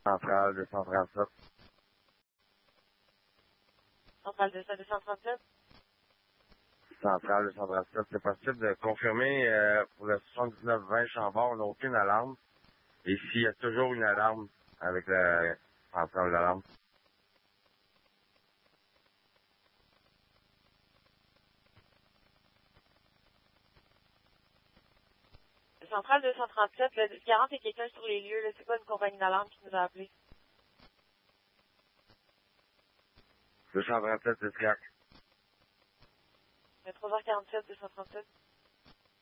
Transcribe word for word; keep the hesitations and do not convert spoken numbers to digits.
Centrale deux cent trente-sept. Centrale deux cent trente-sept. Centrale deux cent trente-sept. C'est possible de confirmer euh, pour le soixante-dix-neuf vingt Chambord, on n'a aucune alarme. Et s'il y a toujours une alarme avec la centrale d'alarme. Centrale deux cent trente-sept, le dix quarante, il y a quelqu'un sur les lieux, là, c'est pas une compagnie d'alarme qui nous a appelé. deux cent trente-sept, c'est correct. Le trois heures quarante-sept, deux cent trente-sept.